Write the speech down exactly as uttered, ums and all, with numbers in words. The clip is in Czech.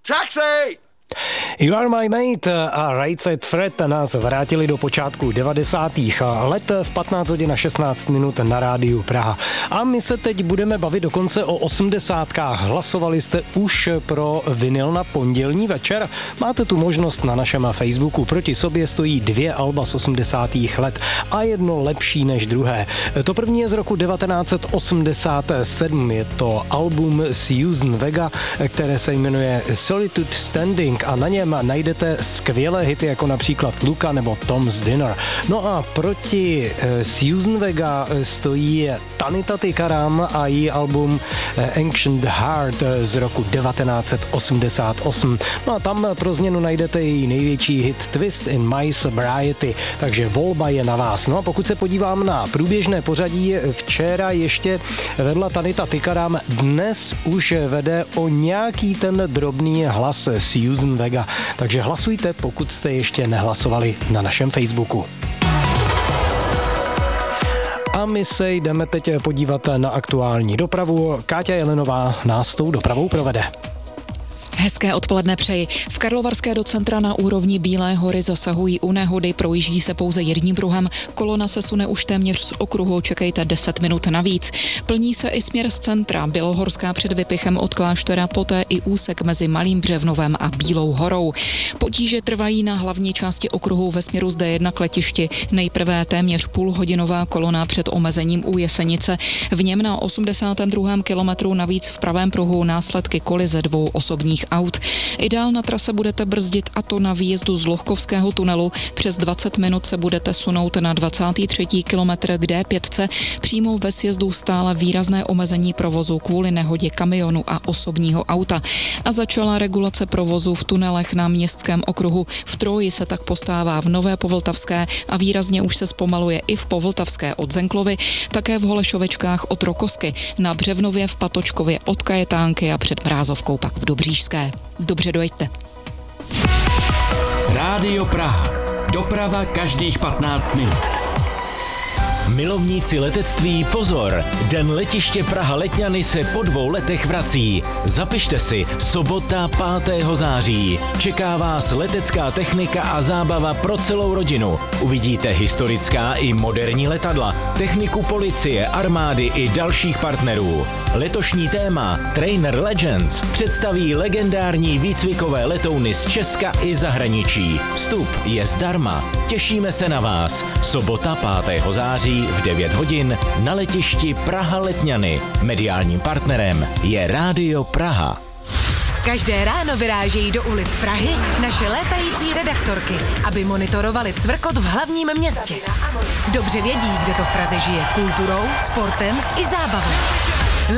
Taxi! You Are My Mate a Right Said Fred nás vrátili do počátku devadesátých let v patnáct hodin a šestnáct minut na rádiu Praha. A my se teď budeme bavit dokonce o osmdesátkách. Hlasovali jste už pro vinyl na pondělní večer? Máte tu možnost na našem Facebooku. Proti sobě stojí dvě alba z osmdesátých let a jedno lepší než druhé. To první je z roku devatenáct set osmdesát sedm. Je to album Susan Vega, které se jmenuje Solitude Standing a na něm najdete skvělé hity jako například Luka nebo Tom's Dinner. No a proti Susan Vega stojí Tanita Tikaram a její album Ancient Heart z roku devatenáct set osmdesát osm. No a tam pro změnu najdete její největší hit Twist in My Sobriety, takže volba je na vás. No a pokud se podívám na průběžné pořadí, včera ještě vedla Tanita Tikaram, dnes už vede o nějaký ten drobný hlas Susan Vega. Takže hlasujte, pokud jste ještě nehlasovali na našem Facebooku. A my se jdeme teď podívat na aktuální dopravu. Káťa Jelenová nás tou dopravou provede. Hezké odpoledne přeji. V Karlovarské do centra na úrovni Bílé hory zasahují u nehody, projíždí se pouze jedním pruhem, kolona se sune už téměř z okruhu, čekejte deset minut navíc. Plní se i směr z centra, Bělohorská před Vypichem od kláštera, poté i úsek mezi Malým Břevnovem a Bílou horou. Potíže trvají na hlavní části okruhu ve směru z D jedna k letišti. Nejprve téměř půlhodinová kolona před omezením u Jesenice. V něm na osmdesátém druhém kilometru navíc v pravém pruhu následky kolize dvou osobních aut. I dál na trase budete brzdit, a to na výjezdu z Lohkovského tunelu. Přes dvacet minut se budete sunout na dvacátý třetí kilometr k D pět. Přímo ve sjezdu stále výrazné omezení provozu kvůli nehodě kamionu a osobního auta. A začala regulace provozu v tunelech na Městském okruhu. V Troji se tak postává v Nové Povltavské a výrazně už se zpomaluje i v Povltavské od Zenklovy, také v Holešovečkách od Rokosky, na Břevnově v Patočkově od Kajetánky a před Mrázovkou pak v Dobřížské. Dobře dojeďte. Rádio Praha. Doprava každých patnáct minut. Milovníci letectví, pozor! Den letiště Praha Letňany se po dvou letech vrací. Zapište si, sobota pátého září. Čeká vás letecká technika a zábava pro celou rodinu. Uvidíte historická i moderní letadla, techniku policie, armády i dalších partnerů. Letošní téma Trainer Legends představí legendární výcvikové letouny z Česka i zahraničí. Vstup je zdarma. Těšíme se na vás. Sobota pátého září v devět hodin na letišti Praha Letňany. Mediálním partnerem je Rádio Praha. Každé ráno vyrážejí do ulic Prahy naše létající redaktorky, aby monitorovali cvrkot v hlavním městě. Dobře vědí, kde to v Praze žije kulturou, sportem i zábavou.